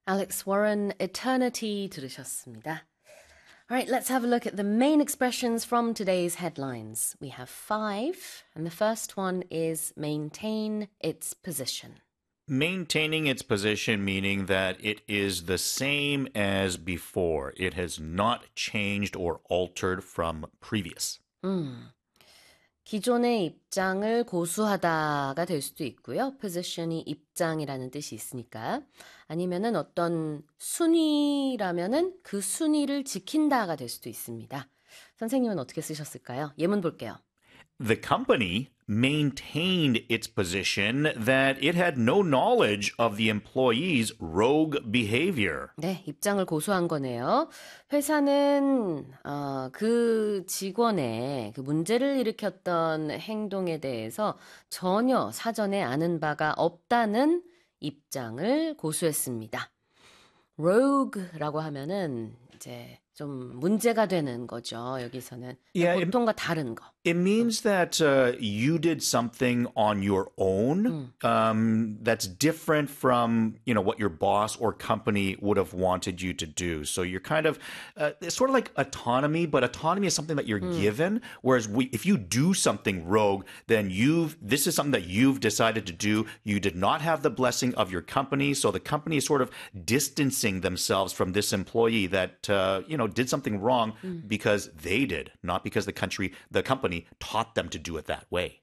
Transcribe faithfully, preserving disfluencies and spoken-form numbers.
Alex Warren, Eternity 들으셨습니다. All right, let's have a look at the main expressions from today's headlines. We have five, and the first one is maintain its position. Maintaining its position, meaning that it is the same as before. It has not changed or altered from previous. 음, 기존의 입장을 고수하다가 될 수도 있고요. position이 입장이라는 뜻이 있으니까. 아니면은 어떤 순위라면은 그 순위를 지킨다가 될 수도 있습니다. 선생님은 어떻게 쓰셨을까요? 예문 볼게요. The company maintained its position that it had no knowledge of the employees' rogue behavior. 네, 입장을 고수한 거네요. 회사는 어, 그 직원의 그 문제를 일으켰던 행동에 대해서 전혀 사전에 아는 바가 없다는 입장을 고수했습니다. rogue라고 하면은 이제 좀 문제가 되는 거죠. 여기서는 Yeah, 보통과 다른 거. It means that uh, you did something on your own um, that's different from, you know, what your boss or company would have wanted you to do. So you're kind of, uh, it's sort of like autonomy, but autonomy is something that you're given. Whereas we, if you do something rogue, then you've, this is something that you've decided to do. You did not have the blessing of your company. So the company is sort of distancing themselves from this employee that, uh, you know, did something wrong because they did, not because the country, the company taught them to do it that way.